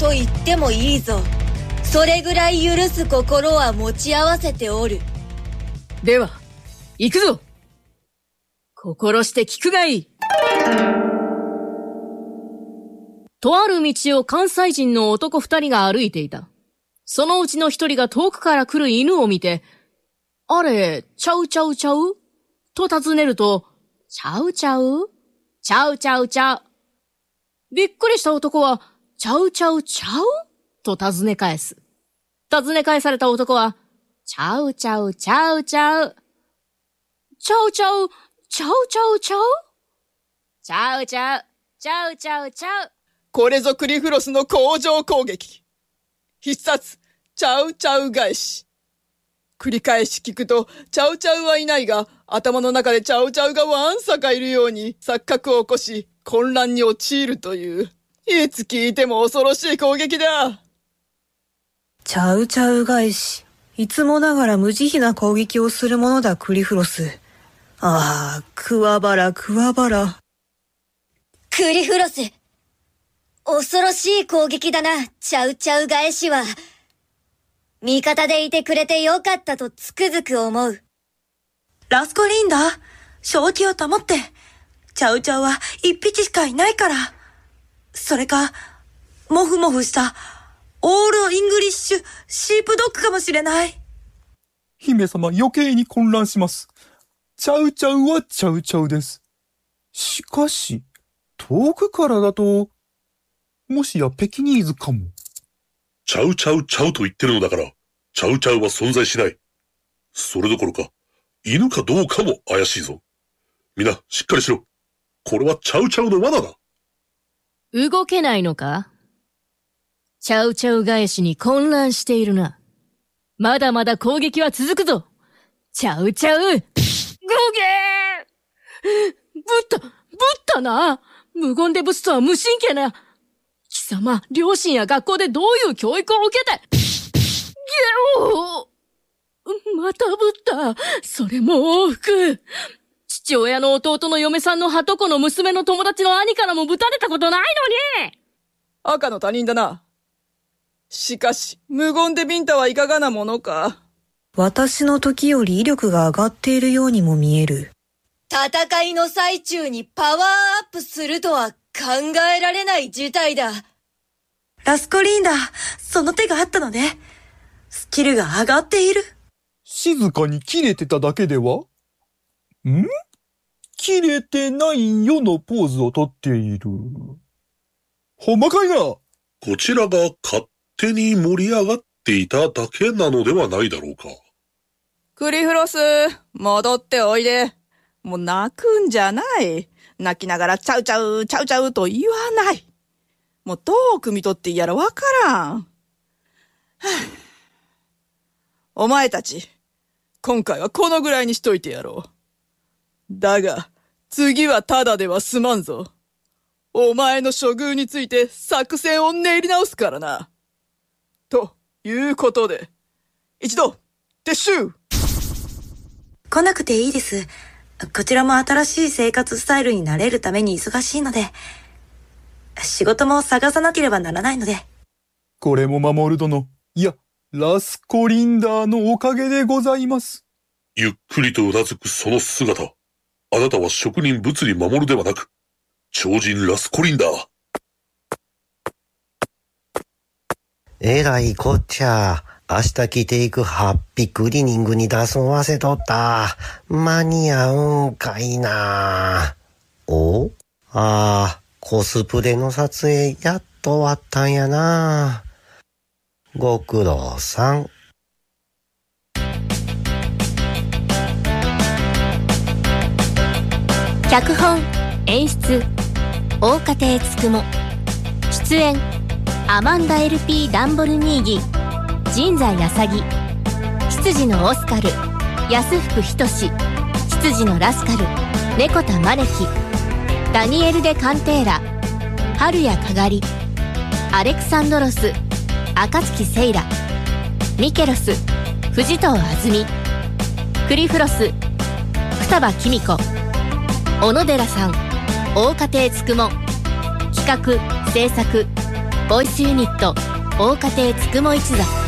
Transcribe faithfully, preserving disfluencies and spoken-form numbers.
と言ってもいいぞ。それぐらい許す心は持ち合わせておる。 では、行くぞ。心して聞くがいい。とある道を関西人の男二人が歩いていた。そのうちの一人が遠くから来る犬を見て、あれ、ちゃうちゃうちゃうと尋ねると、ちゃうちゃうちゃうちゃうちゃう。びっくりした男は、ちゃうちゃうちゃうと尋ね返す。尋ね返された男は、ちゃうちゃうちゃうちゃう。ちゃうちゃう、ちゃうちゃうちゃうちゃうちゃう、ちゃうちゃうちゃう。 これぞクリフロスの工場攻撃。必殺、ちゃうちゃう返し。繰り返し聞くと、ちゃうちゃうはいないが、頭の中でちゃうちゃうがわんさかいるように錯覚を起こし、混乱に陥るという、いつ聞いても恐ろしい攻撃だ。 ちゃうちゃう返し。いつもながら無慈悲な攻撃をするものだ、クリフロス。ああ、くわばらくわばら。 クリフロス。恐ろしい攻撃だな、ちゃうちゃう返しは。味方でいてくれてよかったとつくづく思う。 ラスコリンダ、正気を保って。ちゃうちゃうは一匹しかいないから。それか、もふもふした、オールイングリッシュシープドッグかもしれない。 姫様余計に混乱します。ちゃうちゃうはちゃうちゃうです。しかし、遠くからだと、もしやペキニーズかも。 ちゃうちゃうちゃうと言ってるのだから、ちゃうちゃうは存在しない。それどころか、犬かどうかも怪しいぞ。みんな、しっかりしろ。これはちゃうちゃうの罠だ。 動けないのか？ちゃうちゃう返しに混乱しているな。まだまだ攻撃は続くぞ。ちゃうちゃう。ごげー！ぶった、ぶったな。無言でぶつとは無神経な。貴様、両親や学校でどういう教育を受けて。ゲロー！またぶった。それも往復。父親の弟の嫁さんのはとこの娘の友達の兄からもぶたれたことないのに。 赤の他人だな。しかし、無言でビンタはいかがなものか。 私の時より威力が上がっているようにも見える。 戦いの最中にパワーアップするとは考えられない事態だ。 ラスコリンダ、その手があったのね。スキルが上がっている。 静かに切れてただけでは？ん？切れてないよのポーズをとっている。ほんまかいな？ こちらが勝手に盛り上がっていただけなのではないだろうか。 クリフロス、戻っておいで。もう泣くんじゃない。泣きながらちゃうちゃう、ちゃうちゃうと言わない。もうどう汲み取っていいやらわからん。はあ、お前たち、今回はこのぐらいにしといてやろう。だが、次はただでは済まんぞ。お前の処遇について作戦を練り直すからな。ということで、一度、撤収！ 来なくていいです。こちらも新しい生活スタイルに慣れるために忙しいので、仕事も探さなければならないので。 これも守殿、いや、ラスコリンダーのおかげでございます。 ゆっくりとうなずくその姿。あなたは職人物理守るではなく、超人ラスコリンダー。 えらいこっちゃ。明日着ていくハッピークリーニングに出すん忘れとった。間に合うんかいな。お？ああ、コスプレの撮影やっと終わったんやな。ご苦労さん。 脚本・演出大家庭つくも。出演アマンダ エルピー ダンボルニーギ、陣在あさぎ、執事のオスカル、安福仁志、執事のラスカル、猫田マネキ、ダニエル・デ・カンテーラ、春谷かがり、アレクサンドロス、暁セイラ、ミケロス、藤藤あずみ、クリフロス、双葉公子、小野寺さん、大家庭つくも。企画・制作ボイスユニット大家庭つくも一座。